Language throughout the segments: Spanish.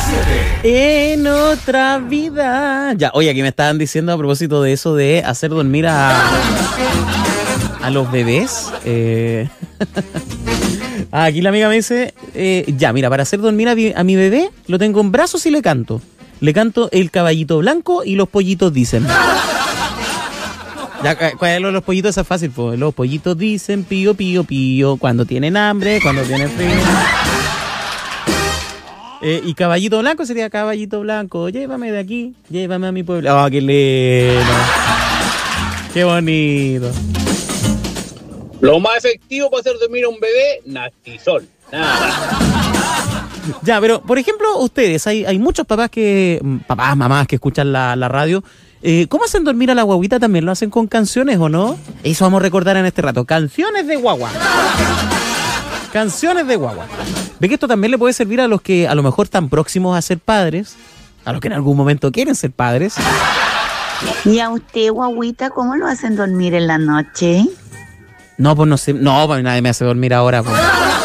En otra vida. Ya, oye, aquí me estaban diciendo a propósito de eso de hacer dormir a los bebés. Aquí la amiga me dice, ya, mira, para hacer dormir a mi bebé, lo tengo en brazos y le canto. Le canto El Caballito Blanco y Los Pollitos Dicen. Ya, ¿cuál es lo de los pollitos? Esa es fácil, pues. Los pollitos dicen pío, pío, pío, cuando tienen hambre, cuando tienen frío. Y Caballito Blanco sería Caballito Blanco, llévame de aquí, llévame a mi pueblo. ¡Oh, qué lindo! ¡Qué bonito! Lo más efectivo para hacer dormir a un bebé, Nastisol. Nada. Ya, pero, por ejemplo, ustedes, hay muchos papás, mamás que escuchan la radio. ¿Cómo hacen dormir a la guaguita? ¿También lo hacen con canciones o no? Eso vamos a recordar en este rato. Canciones de guagua. Canciones de guagua. Ve que esto también le puede servir a los que a lo mejor están próximos a ser padres, a los que en algún momento quieren ser padres. ¿Y a usted, guaguita, cómo lo hacen dormir en la noche? No, pues no sé. No, pues nadie me hace dormir ahora, pues.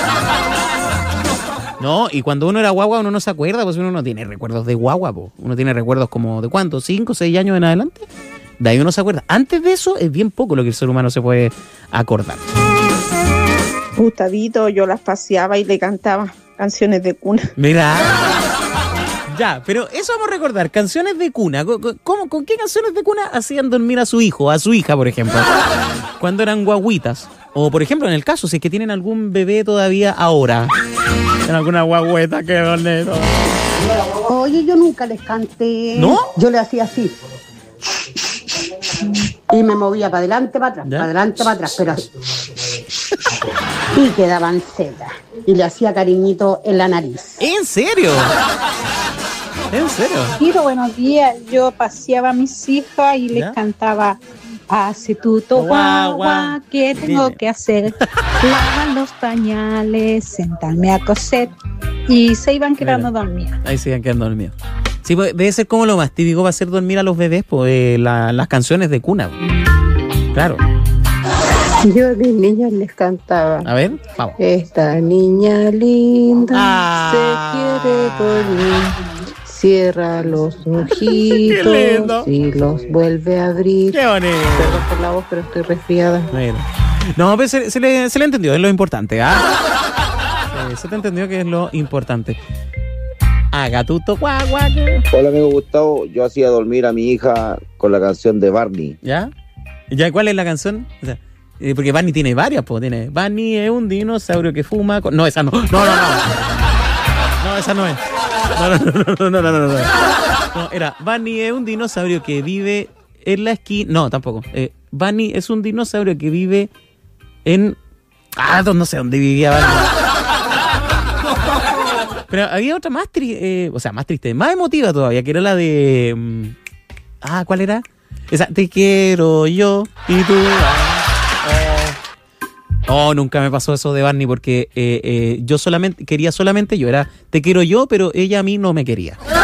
No, y cuando uno era guagua uno no se acuerda, pues uno no tiene recuerdos de guagua, pues. Uno tiene recuerdos como, ¿de cuánto? ¿5, 6 años en adelante? De ahí uno se acuerda. Antes de eso es bien poco lo que el ser humano se puede acordar. Gustavito, yo las paseaba y le cantaba canciones de cuna. Mira. Ya, pero eso vamos a recordar, canciones de cuna. ¿Con qué canciones de cuna hacían dormir a su hijo, a su hija, por ejemplo? Cuando eran guaguitas. O, por ejemplo, en el caso, si es que tienen algún bebé todavía ahora. En alguna guagüeta, qué bonito. Oye, yo nunca les canté. ¿No? Yo le hacía así. Y me movía para adelante, para atrás, ¿ya? para adelante, para atrás, pero así. Y quedaban setas. Y le hacía cariñito en la nariz. ¿En serio? ¿En serio? Tiro, buenos días. Yo paseaba a mis hijas y les cantaba: hace tuto guagua, ¿qué tengo que hacer? Lavar los pañales, sentarme a coser. Y se iban quedando dormidas. Ahí se iban quedando dormidos. Sí, pues, debe ser como lo más típico para hacer dormir a los bebés, pues las canciones de cuna. Claro. Yo a mis niñas les cantaba. A ver, vamos. Esta niña linda se quiere dormir. Cierra los ojitos y los vuelve a abrir. ¡Qué bonito! Perdón por la voz, pero estoy resfriada. Bueno. No, pero se le entendió, es lo importante, se te entendió que es lo importante. Gatuto, guagua. Hola, amigo Gustavo. Yo hacía dormir a mi hija con la canción de Barney. ¿Ya? ¿Ya cuál es la canción? O sea, porque Barney tiene varias, pues. Tiene Barney es un dinosaurio que fuma. No, esa no. No, esa no es. No. No, era Barney es un dinosaurio que vive en la esquina. No, tampoco. Barney es un dinosaurio que vive en. No sé dónde vivía Barney. Pero había otra más triste, más triste, más emotiva todavía, que era la de... ¿cuál era? Esa, te quiero yo y tú... nunca me pasó eso de Barney porque yo quería solamente yo, era te quiero yo, pero ella a mí no me quería.